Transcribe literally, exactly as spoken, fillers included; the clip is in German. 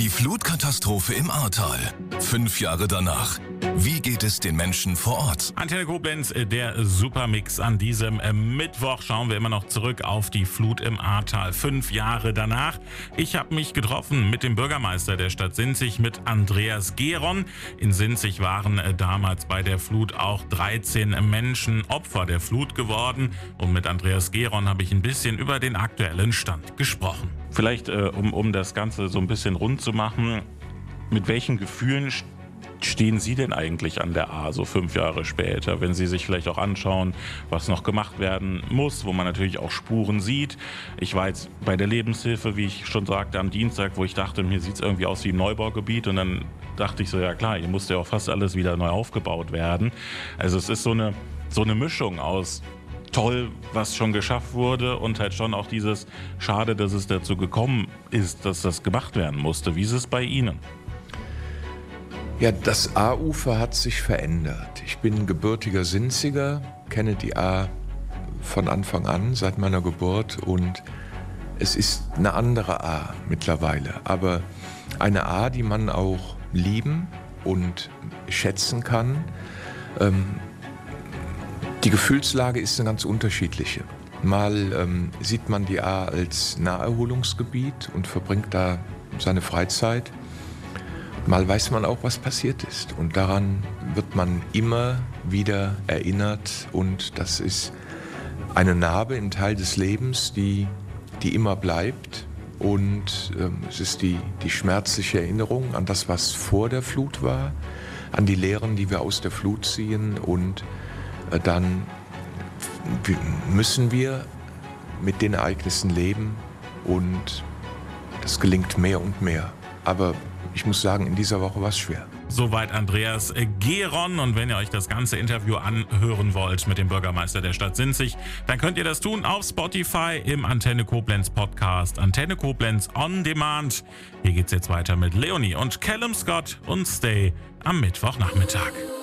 Die Flutkatastrophe im Ahrtal. Fünf Jahre danach. Wie geht es den Menschen vor Ort? Antenne Koblenz, der Supermix an diesem äh, Mittwoch. Schauen wir immer noch zurück auf die Flut im Ahrtal. Fünf Jahre danach. Ich habe mich getroffen mit dem Bürgermeister der Stadt Sinzig, mit Andreas Geron. In Sinzig waren äh, damals bei der Flut auch dreizehn Menschen Opfer der Flut geworden. Und mit Andreas Geron habe ich ein bisschen über den aktuellen Stand gesprochen. Vielleicht, äh, um, um das Ganze so ein bisschen rund zu machen, mit welchen Gefühlen stehen Sie denn eigentlich an der Ahr so fünf Jahre später, wenn Sie sich vielleicht auch anschauen, was noch gemacht werden muss, wo man natürlich auch Spuren sieht? Ich war jetzt bei der Lebenshilfe, wie ich schon sagte, am Dienstag, wo ich dachte, mir sieht es irgendwie aus wie ein Neubaugebiet, und dann dachte ich so, ja klar, hier musste ja auch fast alles wieder neu aufgebaut werden. Also es ist so eine, so eine Mischung aus toll, was schon geschafft wurde, und halt schon auch dieses schade, dass es dazu gekommen ist, dass das gemacht werden musste. Wie ist es bei Ihnen? Ja, das Ahrufer hat sich verändert. Ich bin gebürtiger Sinziger, kenne die Ahr von Anfang an, seit meiner Geburt, und es ist eine andere Ahr mittlerweile. Aber eine Ahr, die man auch lieben und schätzen kann. Ähm, die Gefühlslage ist eine ganz unterschiedliche. Mal ähm, sieht man die Ahr als Naherholungsgebiet und verbringt da seine Freizeit. Mal weiß man auch, was passiert ist, und daran wird man immer wieder erinnert, und das ist eine Narbe im Teil des Lebens, die, die immer bleibt, und ähm, es ist die, die schmerzliche Erinnerung an das, was vor der Flut war, an die Lehren, die wir aus der Flut ziehen, und äh, dann müssen wir mit den Ereignissen leben, und das gelingt mehr und mehr. Aber ich muss sagen, in dieser Woche war es schwer. Soweit Andreas Geron. Und wenn ihr euch das ganze Interview anhören wollt mit dem Bürgermeister der Stadt Sinzig, dann könnt ihr das tun auf Spotify im Antenne Koblenz Podcast. Antenne Koblenz on Demand. Hier geht's jetzt weiter mit Leonie und Callum Scott und Stay am Mittwochnachmittag.